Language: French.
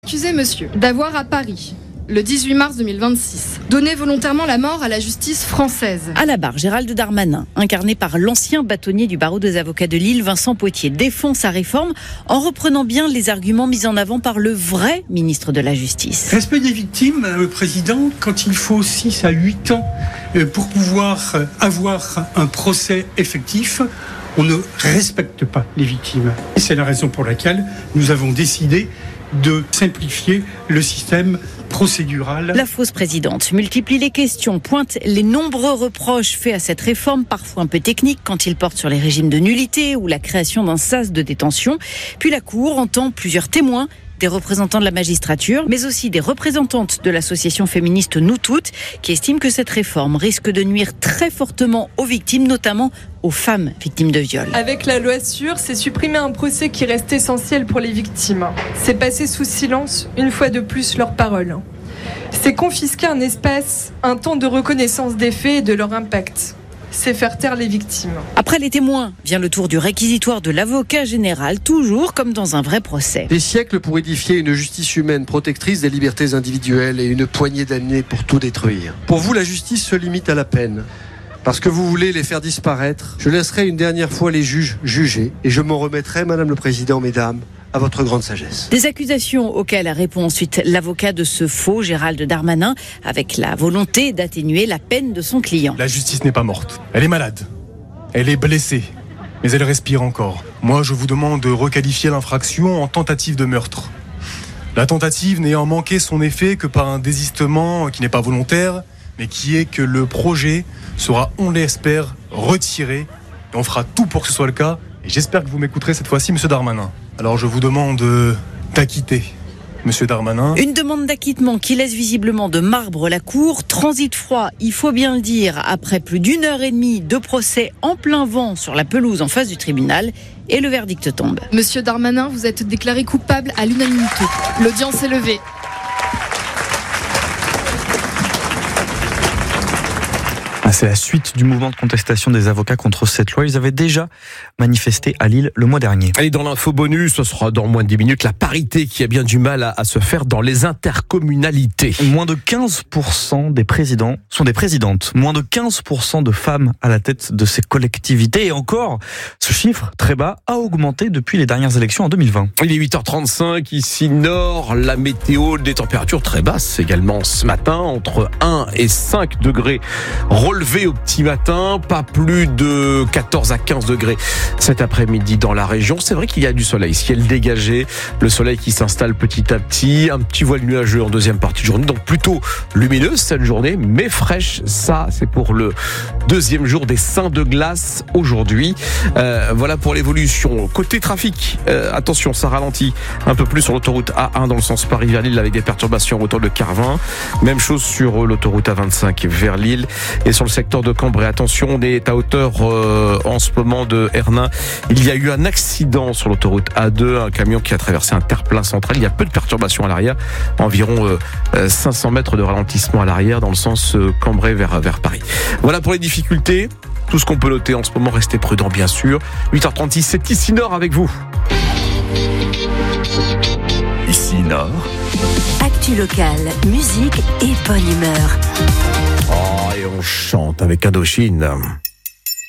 Accusé monsieur d'avoir à Paris, le 18 mars 2026, donné volontairement la mort à la justice française. À la barre, Gérald Darmanin, incarné par l'ancien bâtonnier du barreau des avocats de Lille, Vincent Poitier, défend sa réforme en reprenant bien les arguments mis en avant par le vrai ministre de la Justice. Respect des victimes, Président, quand il faut 6 à 8 ans pour pouvoir avoir un procès effectif, on ne respecte pas les victimes. Et c'est la raison pour laquelle nous avons décidé de simplifier le système procédural. La fausse présidente multiplie les questions, pointe les nombreux reproches faits à cette réforme, parfois un peu technique quand il porte sur les régimes de nullité ou la création d'un sas de détention. Puis la Cour entend plusieurs témoins, des représentants de la magistrature, mais aussi des représentantes de l'association féministe Nous Toutes, qui estiment que cette réforme risque de nuire très fortement aux victimes, notamment aux femmes victimes de viol. Avec la loi sûre, c'est supprimer un procès qui reste essentiel pour les victimes. C'est passer sous silence, une fois de plus, leurs paroles. C'est confisquer un espace, un temps de reconnaissance des faits et de leur impact. C'est faire taire les victimes. Après les témoins, vient le tour du réquisitoire de l'avocat général, toujours comme dans un vrai procès. Des siècles pour édifier une justice humaine protectrice des libertés individuelles et une poignée d'années pour tout détruire. Pour vous, la justice se limite à la peine. Parce que vous voulez les faire disparaître. Je laisserai une dernière fois les juges juger et je m'en remettrai, Madame le Président, Mesdames, à votre grande sagesse. Des accusations auxquelles répond ensuite l'avocat de ce faux Gérald Darmanin, avec la volonté d'atténuer la peine de son client. La justice n'est pas morte. Elle est malade. Elle est blessée. Mais elle respire encore. Moi, je vous demande de requalifier l'infraction en tentative de meurtre. La tentative n'ayant manqué son effet que par un désistement qui n'est pas volontaire, mais qui est que le projet sera, on l'espère, retiré. Et on fera tout pour que ce soit le cas. Et j'espère que vous m'écouterez cette fois-ci, Monsieur Darmanin. Alors je vous demande d'acquitter Monsieur Darmanin. Une demande d'acquittement qui laisse visiblement de marbre la cour. Transit froid, il faut bien le dire, après plus d'1h30 de procès en plein vent sur la pelouse en face du tribunal. Et le verdict tombe. Monsieur Darmanin, vous êtes déclaré coupable à l'unanimité. L'audience est levée. C'est la suite du mouvement de contestation des avocats contre cette loi. Ils avaient déjà manifesté à Lille le mois dernier. Allez, dans l'info bonus, ce sera dans moins de 10 minutes, la parité qui a bien du mal à se faire dans les intercommunalités. Moins de 15% des présidents sont des présidentes. Moins de 15% de femmes à la tête de ces collectivités. Et encore, ce chiffre, très bas, a augmenté depuis les dernières élections en 2020. Il est 8h35, ici Nord, la météo, des températures très basses également ce matin, entre 1 et 5 degrés relevé au petit matin, pas plus de 14 à 15 degrés cet après-midi dans la région. C'est vrai qu'il y a du soleil, ciel dégagé, le soleil qui s'installe petit à petit, un petit voile nuageux en deuxième partie de journée, donc plutôt lumineuse cette journée, mais fraîche. Ça, c'est pour le deuxième jour des Saints de glace aujourd'hui. Voilà pour l'évolution. Côté trafic, attention, ça ralentit un peu plus sur l'autoroute A1 dans le sens Paris-vers-Lille avec des perturbations autour de Carvin. Même chose sur l'autoroute A25 vers Lille et sur le secteur de Cambrai. Attention, on est à hauteur en ce moment de Hernin. Il y a eu un accident sur l'autoroute A2, un camion qui a traversé un terre-plein central. Il y a peu de perturbations à l'arrière, environ 500 mètres de ralentissement à l'arrière dans le sens Cambrai vers Paris. Voilà pour les difficultés. Tout ce qu'on peut noter en ce moment, restez prudents bien sûr. 8h36, c'est ici Nord avec vous. Ici Nord. Actu locale, musique et bonne humeur. Oh, et on chante avec Indochine.